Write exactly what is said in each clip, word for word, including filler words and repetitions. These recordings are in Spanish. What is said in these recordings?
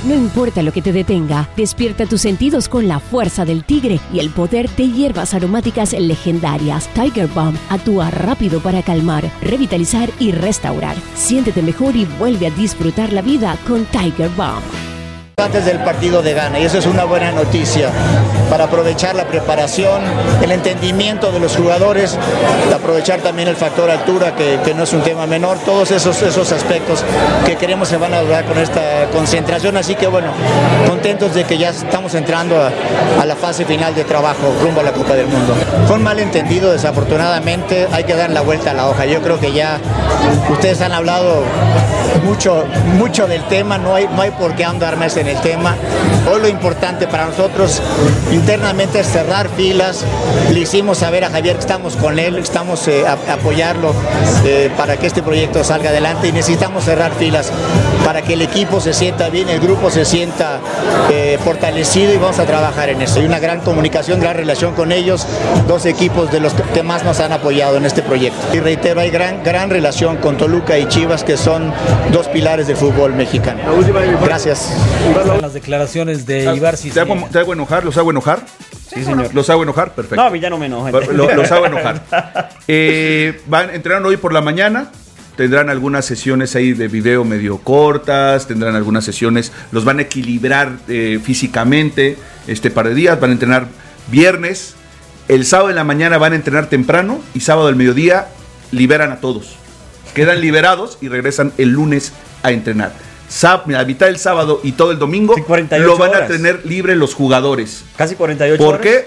No importa lo que te detenga, despierta tus sentidos con la fuerza del tigre y el poder de hierbas aromáticas legendarias. Tiger Balm actúa rápido para calmar, revitalizar y restaurar. Siéntete mejor y vuelve a disfrutar la vida con Tiger Balm. Antes del partido de Ghana, y eso es una buena noticia para aprovechar la preparación, el entendimiento de los jugadores, aprovechar también el factor altura, que, que no es un tema menor, todos esos, esos aspectos que queremos se van a lograr con esta concentración, así que bueno, contentos de que ya estamos entrando a, a la fase final de trabajo rumbo a la Copa del Mundo. Fue un malentendido, desafortunadamente, hay que dar la vuelta a la hoja. Yo creo que ya ustedes han hablado mucho, mucho del tema, no hay, no hay por qué andar más en el tema. Hoy lo importante para nosotros internamente es cerrar filas. Le hicimos saber a Javier que estamos con él, estamos eh, a, a apoyarlo eh, para que este proyecto salga adelante, y necesitamos cerrar filas para que el equipo se sienta bien, el grupo se sienta eh, fortalecido, y vamos a trabajar en eso. Hay una gran comunicación, gran relación con ellos, dos equipos de los que más nos han apoyado en este proyecto. Y reitero, hay gran, gran relación con Toluca y Chivas, que son dos pilares del fútbol mexicano. Gracias. Las declaraciones de Ibar ¿Te hago, ¿Te hago enojar? ¿Los hago enojar? Sí, señor. ¿Los hago enojar? Perfecto. No, a mí ya no me enoja. Los, los hago enojar. Eh, van a entrenar hoy por la mañana. Tendrán algunas sesiones ahí de video medio cortas, tendrán algunas sesiones, los van a equilibrar eh, físicamente este par de días, van a entrenar viernes, el sábado en la mañana van a entrenar temprano y sábado al mediodía liberan a todos. Quedan liberados y regresan el lunes a entrenar. A mitad del sábado y todo el domingo sí, lo van horas. a tener libre los jugadores. Casi cuarenta y ocho ¿Por horas. ¿Por qué?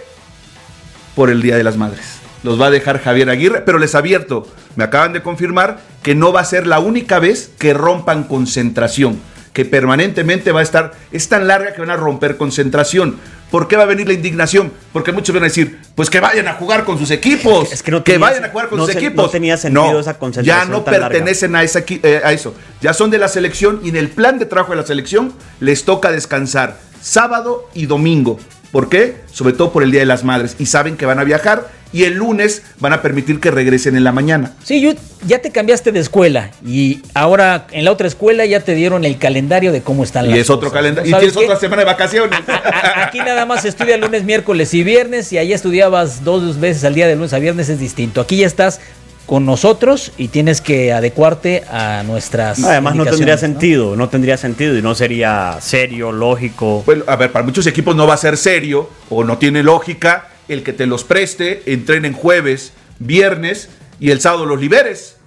Por el Día de las Madres. Los va a dejar Javier Aguirre, pero les advierto, me acaban de confirmar que no va a ser la única vez que rompan concentración, que permanentemente va a estar, es tan larga que van a romper concentración. ¿Por qué va a venir la indignación? Porque muchos van a decir, pues que vayan a jugar con sus equipos, es que, no que tenía, vayan a jugar con no sus se, equipos. No tenía sentido no, esa concentración. Ya no tan pertenecen a, esa, eh, a eso, ya son de la selección y en el plan de trabajo de la selección les toca descansar sábado y domingo. ¿Por qué? Sobre todo por el Día de las Madres. Y saben que van a viajar y el lunes van a permitir que regresen en la mañana. Sí, yo, ya te cambiaste de escuela y ahora en la otra escuela ya te dieron el calendario de cómo están y las es otro calendario. Y ¿sabes tienes qué? otra semana de vacaciones. A, a, aquí nada más se estudia lunes, miércoles y viernes, y allá estudiabas dos veces al día de lunes a viernes, es distinto. Aquí ya estás con nosotros y tienes que adecuarte a nuestras Además no tendría ¿no? sentido, no tendría sentido y no sería serio, lógico. Bueno, a ver, para muchos equipos no va a ser serio o no tiene lógica el que te los preste, entrenen jueves, viernes y el sábado los liberes.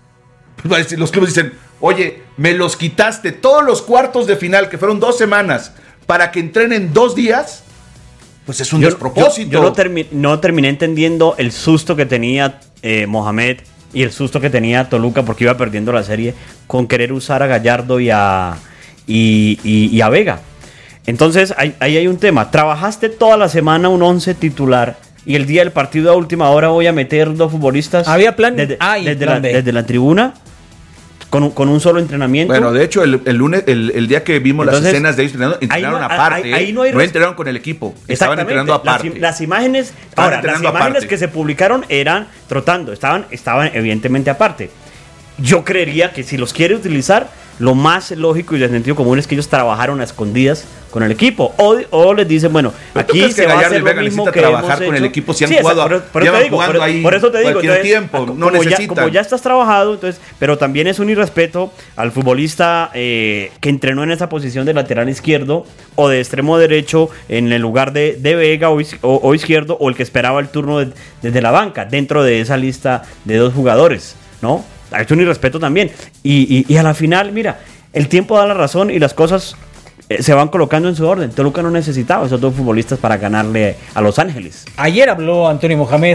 Los clubes dicen, oye, me los quitaste todos los cuartos de final, que fueron dos semanas, para que entrenen dos días. Pues es un yo, despropósito. Yo, yo no, termi- no terminé entendiendo el susto que tenía eh, Mohamed y el susto que tenía Toluca porque iba perdiendo la serie con querer usar a Gallardo y a, y, y, y a Vega. Entonces ahí, ahí hay un tema. Trabajaste toda la semana un once titular y el día del partido a última hora voy a meter dos futbolistas. Había plan desde, A y desde, plan la, B. desde la tribuna. Con un, con un solo entrenamiento. Bueno, de hecho, el, el lunes, el, el día que vimos Entonces, las escenas de ellos entrenando, entrenaron ahí no, aparte. Ahí, ahí no, hay no entrenaron con el equipo, estaban entrenando aparte. Las, las imágenes, estaban ahora, las imágenes aparte. que se publicaron eran trotando, estaban, estaban evidentemente aparte. Yo creería que si los quiere utilizar, lo más lógico y de sentido común es que ellos trabajaron a escondidas con el equipo. O, o les dicen, bueno, ¿Pero aquí se que va a Gallardo hacer lo mismo que trabajar hemos con hecho? el equipo si han Sí, jugado, por, por, llevan digo, jugando por, ahí por eso te digo, cualquier entonces, tiempo, como, no necesitan. Ya, como ya estás trabajado, entonces, pero también es un irrespeto al futbolista eh, que entrenó en esa posición de lateral izquierdo o de extremo derecho en el lugar de, de Vega o, o, o izquierdo, o el que esperaba el turno de, desde la banca, dentro de esa lista de dos jugadores, ¿no? Es un irrespeto también. Y, y, y a la final, mira, el tiempo da la razón y las cosas eh, se van colocando en su orden. Toluca no necesitaba esos dos futbolistas para ganarle a Los Ángeles. Ayer habló Antonio Mohamed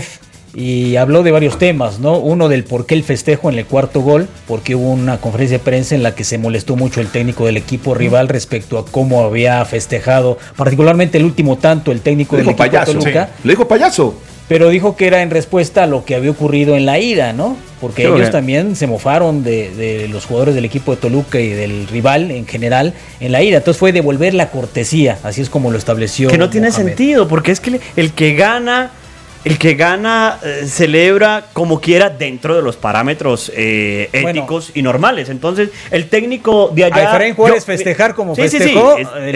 y habló de varios temas, ¿no? Uno del por qué el festejo en el cuarto gol, porque hubo una conferencia de prensa en la que se molestó mucho el técnico del equipo rival respecto a cómo había festejado, particularmente el último tanto, el técnico del equipo payaso, de Toluca. Sí. Le dijo payaso. Pero dijo que era en respuesta a lo que había ocurrido en la ida, ¿no? Porque sí, ellos bien. también se mofaron de, de los jugadores del equipo de Toluca y del rival en general en la ida. Entonces fue devolver la cortesía, así es como lo estableció. Que no tiene Mohamed. sentido, porque es que el que gana, el que gana eh, celebra como quiera dentro de los parámetros eh, éticos bueno, y normales. Entonces, el técnico de allá... A Efraín Juárez yo, festejar como sí, festejó... Sí, sí.